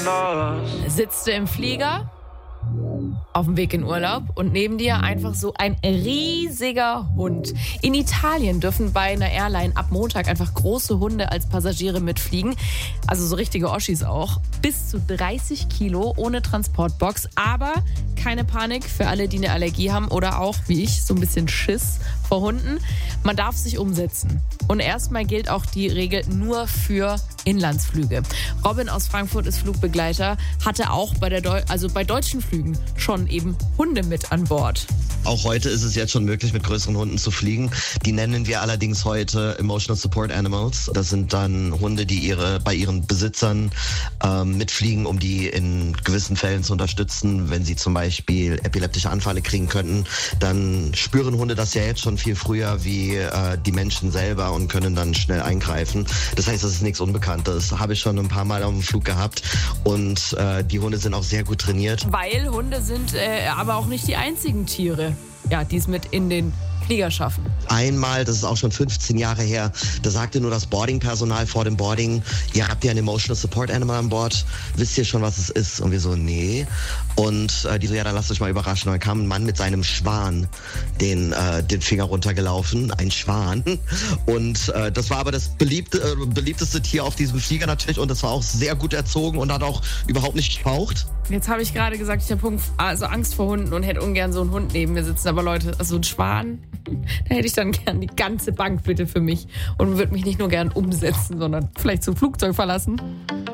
Sitzt du im Flieger auf dem Weg in Urlaub und neben dir einfach so ein riesiger Hund. In Italien dürfen bei einer Airline ab Montag einfach große Hunde als Passagiere mitfliegen. Also so richtige Oschis auch. Bis zu 30 Kilo ohne Transportbox. Aber keine Panik für alle, die eine Allergie haben oder auch, wie ich, so ein bisschen Schiss vor Hunden. Man darf sich umsetzen. Und erstmal gilt auch die Regel nur für Inlandsflüge. Robin aus Frankfurt ist Flugbegleiter, hatte auch bei deutschen Flügen schon eben Hunde mit an Bord. Auch heute ist es jetzt schon möglich, mit größeren Hunden zu fliegen. Die nennen wir allerdings heute Emotional Support Animals. Das sind dann Hunde, die bei ihren Besitzern mitfliegen, um die in gewissen Fällen zu unterstützen. Wenn sie zum Beispiel epileptische Anfälle kriegen könnten, dann spüren Hunde das ja jetzt schon viel früher wie die Menschen selber und können dann schnell eingreifen. Das heißt, das ist nichts Unbekanntes. Habe ich schon ein paar Mal auf dem Flug gehabt und die Hunde sind auch sehr gut trainiert. Weil Hunde sind aber auch nicht die einzigen Tiere, ja, die es mit in den Flieger schaffen. Einmal, das ist auch schon 15 Jahre her, da sagte nur das Boardingpersonal vor dem Boarding, ihr habt ja ein Emotional Support Animal an Bord, wisst ihr schon, was es ist? Und wir so, nee. Und die so, ja, dann lasst euch mal überraschen. Und dann kam ein Mann mit seinem Schwan den Finger runtergelaufen, ein Schwan. Und das war aber das beliebteste Tier auf diesem Flieger natürlich und das war auch sehr gut erzogen und hat auch überhaupt nicht gefaucht. Jetzt habe ich gerade gesagt, ich habe Angst vor Hunden und hätte ungern so einen Hund neben mir sitzen. Aber Leute, so ein Schwan, da hätte ich dann gern die ganze Bank bitte für mich und würde mich nicht nur gern umsetzen, sondern vielleicht zum Flugzeug verlassen.